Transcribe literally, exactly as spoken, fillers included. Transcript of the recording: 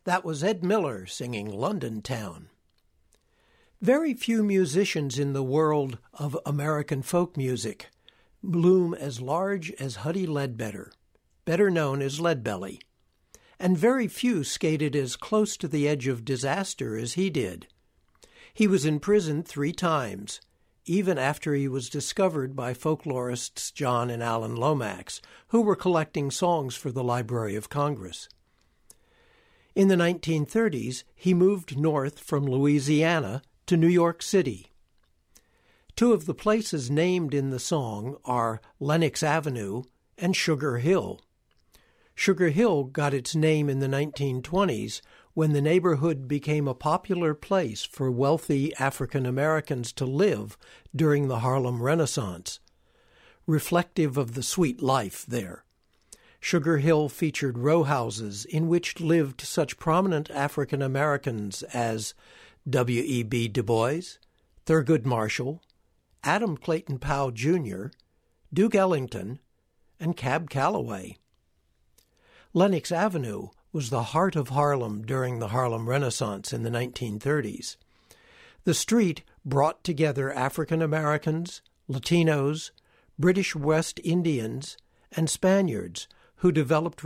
That was Ed Miller singing London Town. Very few musicians in the world of American folk music loom as large as Huddie Ledbetter, better known as Leadbelly, and very few skated as close to the edge of disaster as he did. He was in prison three times, even after he was discovered by folklorists John and Alan Lomax, who were collecting songs for the Library of Congress. In the nineteen thirties, he moved north from Louisiana to New York City. Two of the places named in the song are Lenox Avenue and Sugar Hill. Sugar Hill got its name in the nineteen twenties when the neighborhood became a popular place for wealthy African Americans to live during the Harlem Renaissance, reflective of the sweet life there. Sugar Hill featured row houses in which lived such prominent African Americans as W E B Du Bois, Thurgood Marshall, Adam Clayton Powell Junior, Duke Ellington, and Cab Calloway. Lenox Avenue was the heart of Harlem during the Harlem Renaissance in the nineteen thirties. The street brought together African Americans, Latinos, British West Indians, and Spaniards who developed